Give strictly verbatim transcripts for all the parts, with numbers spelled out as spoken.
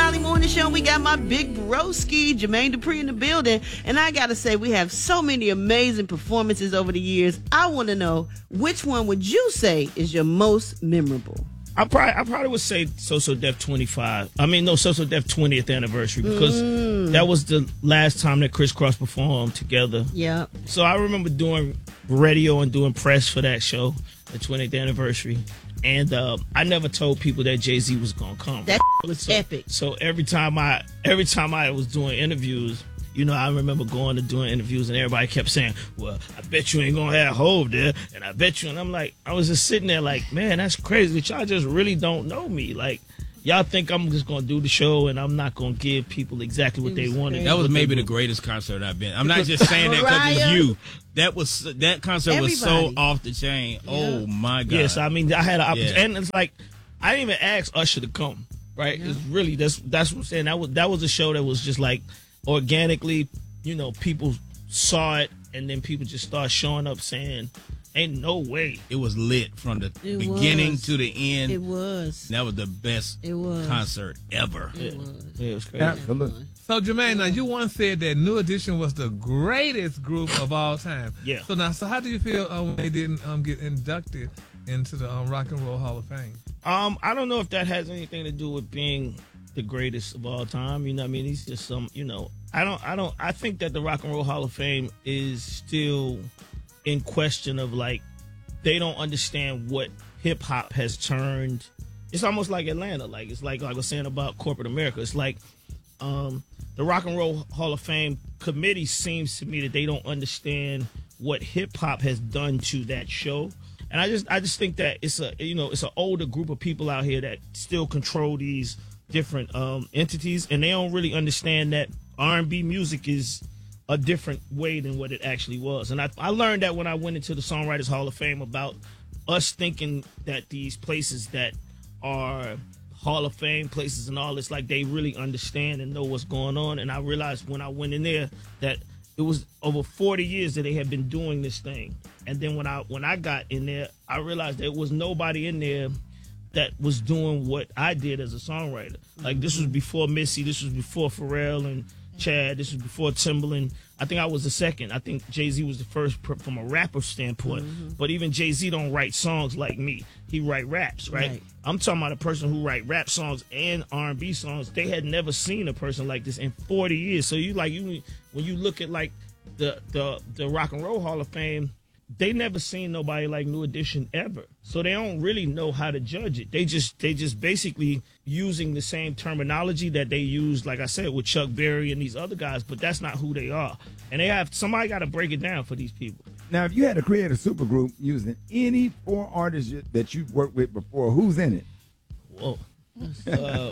Molly Morning Show. We got my big broski, Jermaine Dupri, in the building. And I got to say, we have so many amazing performances over the years. I want to know, which one would you say is your most memorable? I probably, I probably would say So So Def twenty-five. I mean, no, So So Def twentieth anniversary, because mm. that was the last time that Criss Cross performed together. Yeah. So I remember doing radio and doing press for that show, the twentieth anniversary. And uh, I never told people that Jay-Z was gonna come. That's so, epic. So every time I, every time I was doing interviews, you know, I remember going to doing interviews and everybody kept saying, well, I bet you ain't gonna have Hov there, and I bet you, and I'm like, I was just sitting there like, man, that's crazy. Y'all just really don't know me. Like, y'all think I'm just gonna do the show and I'm not gonna give people exactly what they wanted. That was maybe the greatest concert I've been. I'm not just saying that because it's you. That was that concert Everybody. was so off the chain. Yeah. Oh my God. Yes, I mean, I had an opportunity, Yeah. and it's like, I didn't even ask Usher to come. Right? Yeah. It's really that's that's what I'm saying. That was that was a show that was just like organically, you know, people saw it, and then people just start showing up saying, ain't no way. It was lit from the It beginning was. to the end. It was. That was the best It was. concert ever. It Yeah. was. Yeah, it was crazy. Absolutely. So, Jermaine, now you once said that New Edition was the greatest group of all time. Yeah. So now, so how do you feel uh, when they didn't um, get inducted into the um, Rock and Roll Hall of Fame? Um, I don't know if that has anything to do with being the greatest of all time. You know what I mean? He's just some, you know, I don't, I don't, I think that the Rock and Roll Hall of Fame is still in question of, like, they don't understand what hip hop has turned. It's almost like Atlanta. Like, it's like, like I was saying about corporate America. It's like, um, the Rock and Roll Hall of Fame committee seems to me that they don't understand what hip hop has done to that show. And I just I just think that it's a you know it's an older group of people out here that still control these different um, entities, and they don't really understand that R and B music is a different way than what it actually was. And I, I learned that when I went into the Songwriters Hall of Fame, about us thinking that these places that are Hall of Fame places and all this, like, they really understand and know what's going on. And I realized when I went in there that it was over forty years that they had been doing this thing. And then when I when I got in there, I realized there was nobody in there that was doing what I did as a songwriter. Like, this was before Missy, this was before Pharrell and Chad, this was before Timbaland. I think I was the second. I think Jay-Z was the first from a rapper standpoint. Mm-hmm. But even Jay-Z don't write songs like me. He write raps, right? right? I'm talking about a person who write rap songs and R and B songs. They had never seen a person like this in forty years. So you like you when you look at like the the the Rock and Roll Hall of Fame, they never seen nobody like New Edition ever. So they don't really know how to judge it. They just they just basically using the same terminology that they used, like I said, with Chuck Berry and these other guys, but that's not who they are. And they have somebody got to break it down for these people. Now, if you had to create a supergroup using any four artists that you've worked with before, who's in it? Whoa. uh,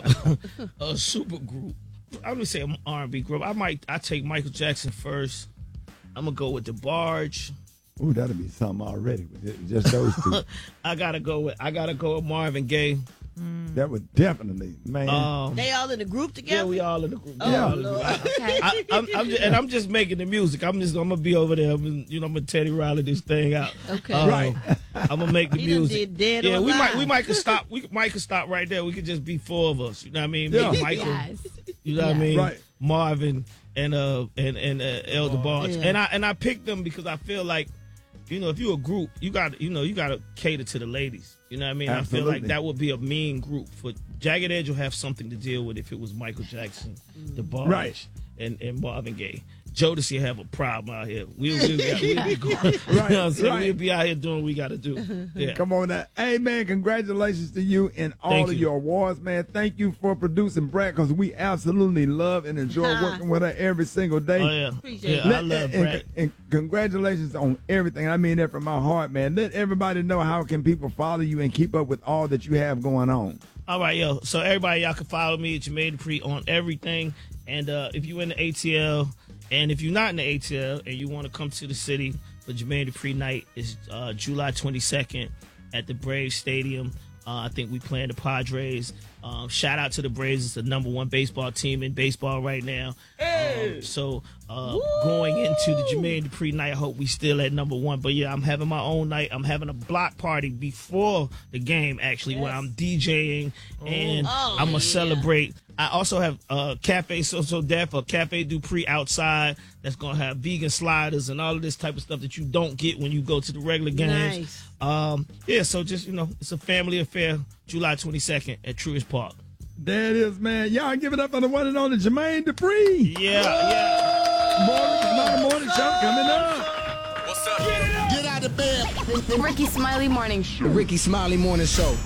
a super group. I'm gonna say an R and B group. I might I take Michael Jackson first. I'm gonna go with the Barge. Ooh, that'll be something already with it, just those two. I gotta go with I gotta go with Marvin Gaye. Mm. That would definitely, man. Um, they all in the group together? Yeah, we all in the group. Oh, yeah. Lord. Okay. I, I'm, I'm just, and I'm just making the music. I'm just I'm gonna be over there. I'm, you know, I'm gonna Teddy Riley this thing out. Okay, um, right. I'm gonna make the he done music. did Dead yeah, or we Alive. might we might could stop. We might could stop right there. We could just be four of us. You know what I mean? Yeah. Me, Michael. Yes. You know what I Yeah. mean? Right. Marvin and uh and and uh, Elder Barge. Yeah. And I and I picked them because I feel like, you know, if you're a group, you got you know you got to cater to the ladies. You know what I mean? Absolutely. I feel like that would be a mean group. For Jagged Edge will have something to deal with if it was Michael Jackson, the Barge, Right. and and Marvin Gaye. Jodeci have a problem out here. We'll, we'll, we'll be going. Right, You know what I'm saying? right. We'll be out here doing what we got to do. Yeah. Come on now. Hey, man, congratulations to you and all Thank of you. your awards, man. Thank you for producing Brad, because we absolutely love and enjoy working with her every single day. Oh yeah, Appreciate yeah. it. I love and, Brad. and congratulations on everything. I mean that from my heart, man. Let everybody know how can people follow you and keep up with all that you have going on. All right, yo. So everybody, y'all can follow me at Jermaine Dupri on everything. And uh, if you're in the A T L, and if you're not in the A T L and you want to come to the city for Jermaine Dupri night, is uh, July twenty-second at the Braves Stadium. Uh, I think we playing the Padres. Um, shout out to the Braves. It's the number one baseball team in baseball right now. Hey! Um, so uh, going into the Jermaine Dupri night, I hope we still at number one. But yeah, I'm having my own night. I'm having a block party before the game, actually, yes. where I'm DJing and oh, I'm gonna yeah. celebrate. I also have uh, Cafe So So Def or Cafe Dupri outside that's going to have vegan sliders and all of this type of stuff that you don't get when you go to the regular games. Nice. Um, yeah, so just, you know, it's a family affair, July twenty-second at Truist Park. There it is, man. Y'all give it up for the one and only Jermaine Dupri. Yeah, yeah. Morning, morning, morning show coming up. What's up? Get out of bed. The Ricky Smiley Morning Show. The Ricky Smiley Morning Show.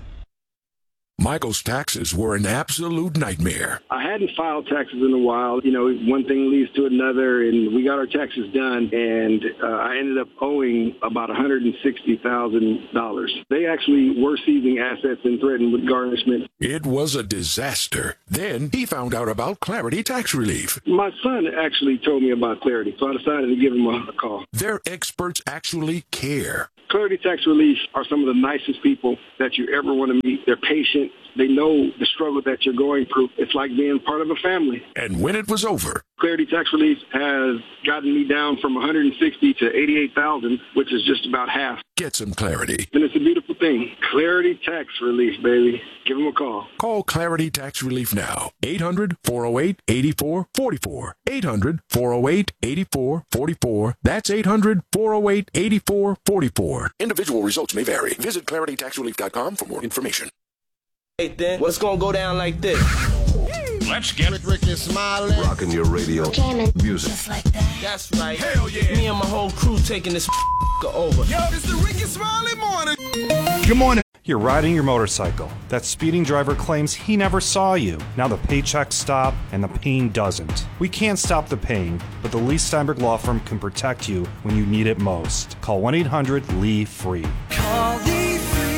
Michael's taxes were an absolute nightmare. I hadn't filed taxes in a while. You know, one thing leads to another, and we got our taxes done, and uh, I ended up owing about one hundred sixty thousand dollars. They actually were seizing assets and threatened with garnishment. It was a disaster. Then he found out about Clarity Tax Relief. My son actually told me about Clarity, so I decided to give him a, a call. Their experts actually care. Clarity Tax Relief are some of the nicest people that you ever want to meet. They're patient. They know the struggle that you're going through. It's like being part of a family. And when it was over, Clarity Tax Relief has gotten me down from one hundred sixty to eighty-eight thousand, which is just about half. Get some clarity. And it's a beautiful thing. Clarity Tax Relief, baby. Give them a call. Call Clarity Tax Relief now. eight hundred, four oh eight, eight four four four. eight hundred, four oh eight, eight four four four. That's eight hundred, four oh eight, eight four four four. Individual results may vary. Visit clarity tax relief dot com for more information. Hey, then, what's gonna go down like this? Let's get Rick, Ricky Smiley. Rocking your radio. Jamming. Music. Just like that. That's right. Hell yeah. Me and my whole crew taking this over. Yo, it's the Ricky Smiley Morning. Good morning. You're riding your motorcycle. That speeding driver claims he never saw you. Now the paychecks stop and the pain doesn't. We can't stop the pain, but the Lee Steinberg Law Firm can protect you when you need it most. Call one eight hundred L E E FREE. Call Lee Free.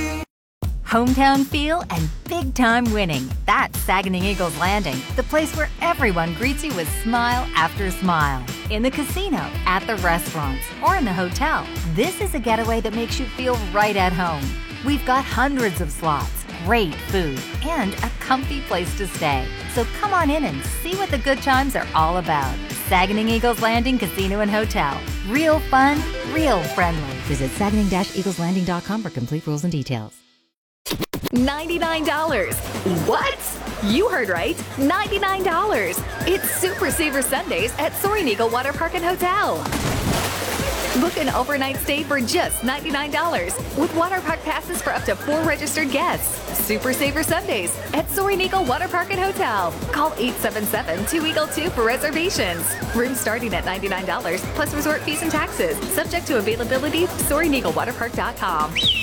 Hometown feel and big time winning. That's Saguenay Eagles Landing, the place where everyone greets you with smile after smile. In the casino, at the restaurants, or in the hotel, this is a getaway that makes you feel right at home. We've got hundreds of slots, great food, and a comfy place to stay. So come on in and see what the good times are all about. Saguenay Eagles Landing Casino and Hotel. Real fun, real friendly. Visit Saguenay Eagles Landing dot com for complete rules and details. ninety-nine dollars. What? You heard right. ninety-nine dollars. It's Super Saver Sundays at Soaring Eagle Water Park and Hotel. Book an overnight stay for just ninety-nine dollars with water park passes for up to four registered guests. Super Saver Sundays at Soaring Eagle Water Park and Hotel. Call eight seven seven, two eagle two for reservations. Rooms starting at ninety-nine dollars plus resort fees and taxes. Subject to availability. Soaring Eagle Water Park dot com.